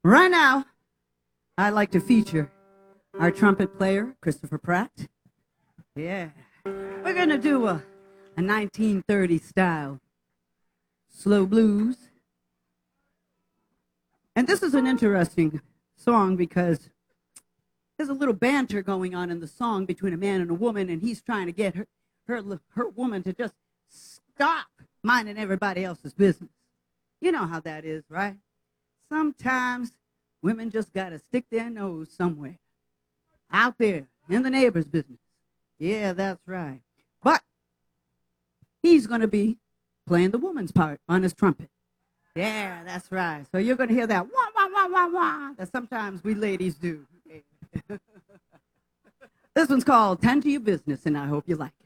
Right now, I'd like to feature our trumpet player, Christopher Pratt. Yeah. We're going to do a 1930 style slow blues. And this is an interesting song because there's a little banter going on in the song between a man and a woman, and he's trying to get her woman to just stop minding everybody else's business. You know how that is, right? Sometimes women just got to stick their nose somewhere out there in the neighbor's business. Yeah, that's right. But he's going to be playing the woman's part on his trumpet. Yeah, that's right. So you're going to hear that wah, wah, wah, wah, wah that sometimes we ladies do. This one's called Tend to Your Business, and I hope you like it.